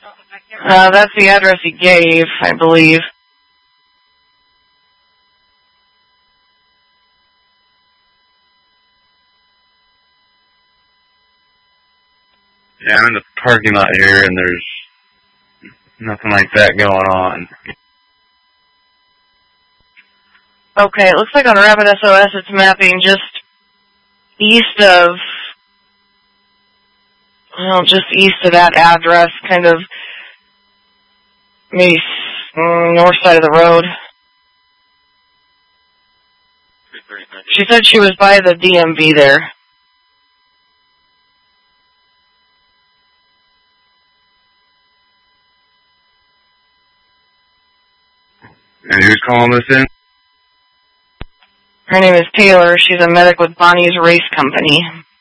That's the address he gave, I believe. Yeah, I'm in the parking lot here, and there's nothing like that going on. Okay, it looks like on Rapid SOS it's mapping just east of, well, just east of that address, kind of maybe north side of the road. She said she was by the DMV there. And who's calling this in? Her name is Taylor. She's a medic with Bonnie's Race Company.